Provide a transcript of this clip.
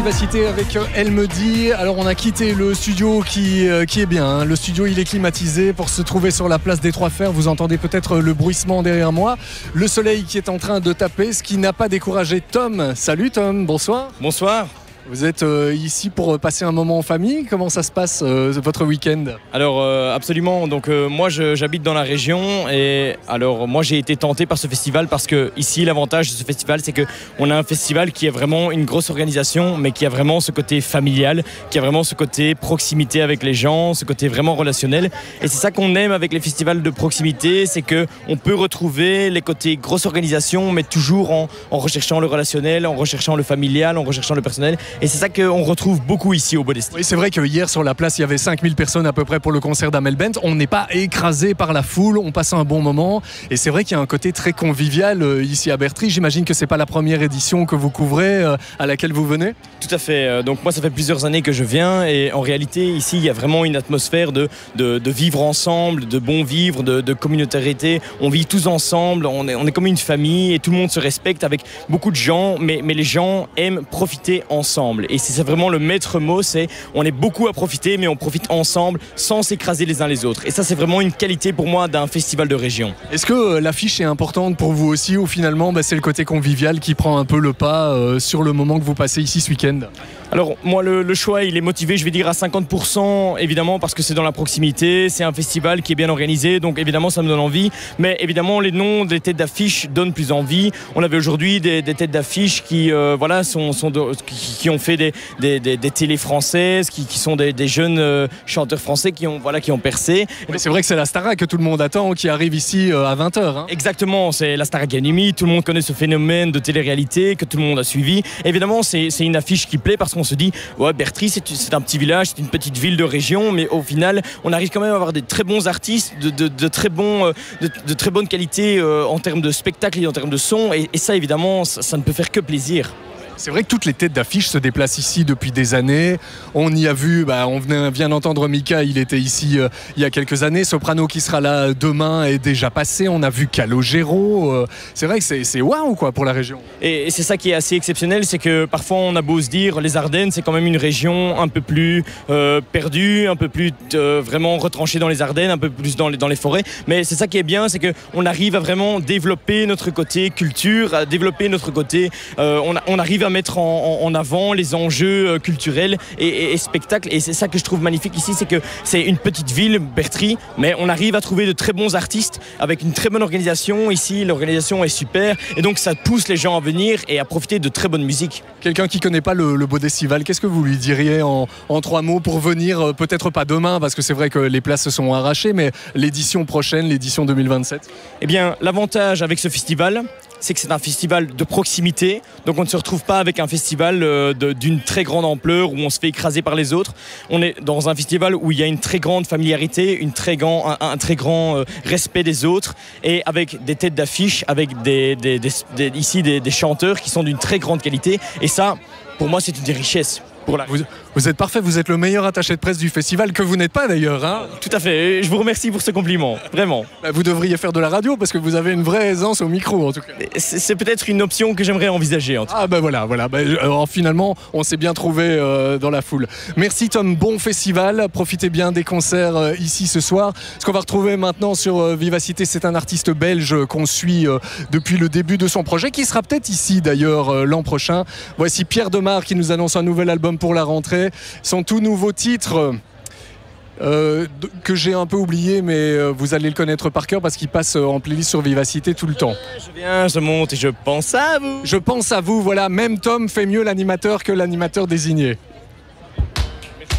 Vivacité avec Elle me dit. Alors on a quitté le studio qui est bien, hein. Le studio il est climatisé pour se trouver sur la place des Trois Fers. Vous entendez peut-être le bruissement derrière moi. Le soleil qui est en train de taper, ce qui n'a pas découragé Tom. Salut Tom, bonsoir. Bonsoir. Vous êtes ici pour passer un moment en famille. Comment ça se passe votre week-end ? Alors absolument, donc moi j'habite dans la région et alors moi j'ai été tenté par ce festival parce que ici l'avantage de ce festival c'est qu'on a un festival qui est vraiment une grosse organisation mais qui a vraiment ce côté familial, qui a vraiment ce côté proximité avec les gens, ce côté vraiment relationnel et c'est ça qu'on aime avec les festivals de proximité, c'est qu'on peut retrouver les côtés grosse organisation mais toujours en recherchant le relationnel, en recherchant le familial, en recherchant le personnel. Et c'est ça qu'on retrouve beaucoup ici au Bodesti. Oui, c'est vrai que hier sur la place, il y avait 5000 personnes à peu près pour le concert d'Amel Bent. On n'est pas écrasé par la foule, on passe un bon moment. Et c'est vrai qu'il y a un côté très convivial ici à Bertry. J'imagine que ce n'est pas la première édition que vous couvrez, à laquelle vous venez ? Tout à fait. Donc moi, ça fait plusieurs années que je viens. Et en réalité, ici, il y a vraiment une atmosphère de vivre ensemble, de bon vivre, de communautarité. On vit tous ensemble, on est comme une famille et tout le monde se respecte avec beaucoup de gens. Mais les gens aiment profiter ensemble. Et c'est vraiment le maître mot, c'est on est beaucoup à profiter, mais on profite ensemble sans s'écraser les uns les autres. Et ça, c'est vraiment une qualité pour moi d'un festival de région. Est-ce que l'affiche est importante pour vous aussi, ou finalement c'est le côté convivial qui prend un peu le pas sur le moment que vous passez ici ce week-end ? Alors moi le choix il est motivé, je vais dire à 50% évidemment parce que c'est dans la proximité, c'est un festival qui est bien organisé donc évidemment ça me donne envie, mais évidemment les noms des têtes d'affiche donnent plus envie. On avait aujourd'hui des têtes d'affiche qui qui ont fait des télés françaises, qui sont des jeunes chanteurs français qui ont percé. Mais c'est vrai que c'est la Starac que tout le monde attend qui arrive ici à 20h. Hein. Exactement, c'est la Star Academy, tout le monde connaît ce phénomène de télé-réalité que tout le monde a suivi. Évidemment c'est une affiche qui plaît parce qu'on se dit ouais, Bertry c'est un petit village, c'est une petite ville de région, mais au final on arrive quand même à avoir des très bons artistes de très bonne qualité en termes de spectacle et en termes de son et ça évidemment ça ne peut faire que plaisir. C'est vrai que toutes les têtes d'affiche se déplacent ici depuis des années. On y a vu, on vient d'entendre Mika, il était ici il y a quelques années. Soprano qui sera là demain est déjà passé. On a vu Calogero. C'est vrai que c'est waouh quoi pour la région. Et c'est ça qui est assez exceptionnel, c'est que parfois on a beau se dire les Ardennes c'est quand même une région un peu plus perdue, un peu plus vraiment retranchée dans les Ardennes, un peu plus dans les forêts. Mais c'est ça qui est bien, c'est qu'on arrive à vraiment développer notre côté culture, à développer notre côté. On arrive à mettre en avant les enjeux culturels et spectacles et c'est ça que je trouve magnifique ici, c'est que c'est une petite ville, Bertry, mais on arrive à trouver de très bons artistes avec une très bonne organisation. Ici l'organisation est super et donc ça pousse les gens à venir et à profiter de très bonne musique. Quelqu'un qui ne connaît pas le Bodestival, qu'est-ce que vous lui diriez en 3 mots pour venir, peut-être pas demain parce que c'est vrai que les places se sont arrachées, mais l'édition prochaine, l'édition 2027? Eh bien l'avantage avec ce festival, c'est que c'est un festival de proximité, donc on ne se retrouve pas avec un festival d'une très grande ampleur où on se fait écraser par les autres. On est dans un festival où il y a une très grande familiarité, un très grand respect des autres et avec des têtes d'affiche, avec ici des chanteurs qui sont d'une très grande qualité et ça, pour moi, c'est une des richesses. Vous êtes parfait, vous êtes le meilleur attaché de presse du festival, que vous n'êtes pas d'ailleurs. Hein. Tout à fait, je vous remercie pour ce compliment, vraiment. Vous devriez faire de la radio parce que vous avez une vraie aisance au micro en tout cas. C'est peut-être une option que j'aimerais envisager en tout cas. Ah voilà. Alors, finalement, on s'est bien trouvé dans la foule. Merci Tom, bon festival, profitez bien des concerts ici ce soir. Ce qu'on va retrouver maintenant sur Vivacité, c'est un artiste belge qu'on suit depuis le début de son projet, qui sera peut-être ici d'ailleurs l'an prochain. Voici Pierre Demar qui nous annonce un nouvel album pour la rentrée. Son tout nouveau titre que j'ai un peu oublié, mais vous allez le connaître par cœur parce qu'il passe en playlist sur Vivacité tout le temps. Je viens, je monte et je pense à vous. Je pense à vous, voilà, même Tom fait mieux l'animateur que l'animateur désigné.